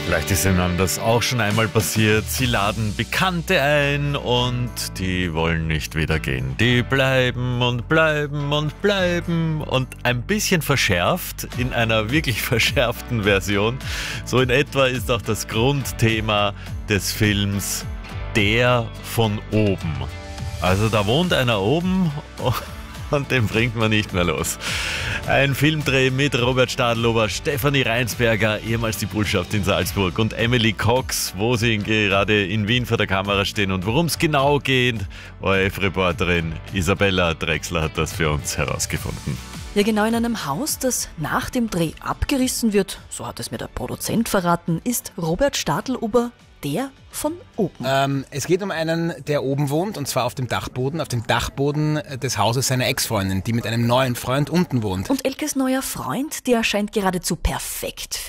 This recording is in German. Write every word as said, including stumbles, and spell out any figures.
Vielleicht ist Ihnen das auch schon einmal passiert. Sie laden Bekannte ein und die wollen nicht wieder gehen. Die bleiben und bleiben und bleiben und ein bisschen verschärft in einer wirklich verschärften Version. So in etwa ist auch das Grundthema des Films Der von oben. Also da wohnt einer oben und den bringt man nicht mehr los. Ein Filmdreh mit Robert Stadlober, Stefanie Reinsberger, ehemals die Bullschaft in Salzburg, und Emily Cox, wo sie gerade in Wien vor der Kamera stehen und worum es genau geht. O R F-Reporterin Isabella Drechsler hat das für uns herausgefunden. Ja, genau in einem Haus, das nach dem Dreh abgerissen wird, so hat es mir der Produzent verraten, ist Robert Stadlober der von oben. Ähm, es geht um einen, der oben wohnt, und zwar auf dem Dachboden, auf dem Dachboden des Hauses seiner Ex-Freundin, die mit einem neuen Freund unten wohnt. Und Elkes neuer Freund, der scheint geradezu perfekt